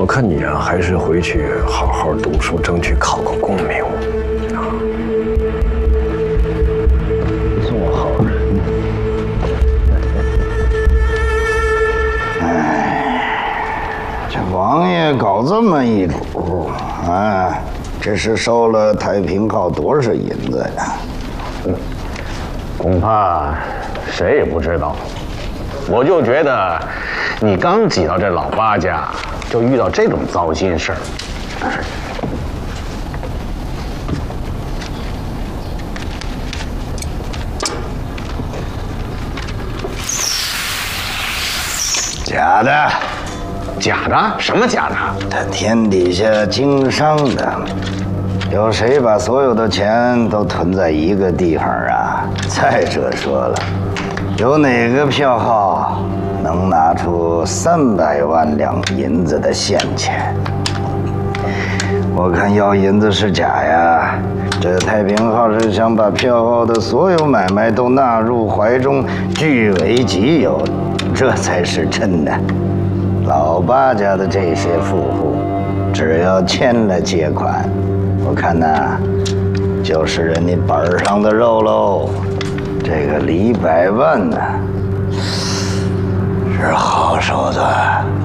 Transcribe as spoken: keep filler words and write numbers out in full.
看你啊，还是回去好好读书，争取考个功名啊，做好人。 哎，这王爷搞这么一出，啊，这是收了太平号多少银子呀？ 嗯，恐怕谁也不知道。我就觉得，你刚挤到这老八家，就遇到这种糟心事儿。 假的， 假的？什么假的？ 他天底下经商的，有谁把所有的钱都囤在一个地方啊？再者说了，有哪个票号能拿出三百万两银子的现钱？我看要银子是假呀，这太平号是想把票号的所有买卖都纳入怀中，据为己有，这才是真的。老八家的这些富户，只要签了借款，我看呐，就是人家本上的肉喽。这个李百万呢，是好手段。